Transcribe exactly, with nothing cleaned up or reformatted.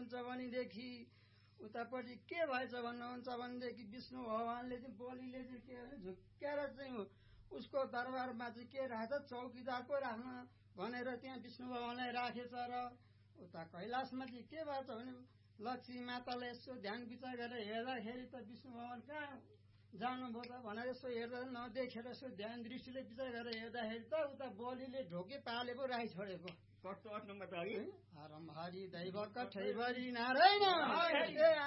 भन्नुहुन्छ भनेदेखि उतापट्टि के भएछ भन्नुहुन्छ भनेदेखि विष्णु भगवानले चाहिँ बलिले चाहिँ के झुक्क्याएर चाहिँ उसको दरबारमा चाहिँ के राख्छ चौकीदार पो राख्न भनेर त्यहाँ विष्णु भगवानलाई राखेछ र उता कैलाशमा चाहिँ के भएछ भने लक्ष्मी माताले यसो ध्यान विचार गरेर हेर्दाखेरि त विष्णु भगवान कहाँ जानुभयो त भनेर यसो हेर्दा नदेखेर यसो ध्यान दृष्टिले विचार गरेर हेर्दाखेरि त उता बलिले ढोके पाले पो राखि छोडेको कस्तो अट्नुमा त है हरम हरि दैव कठैभरि नारायण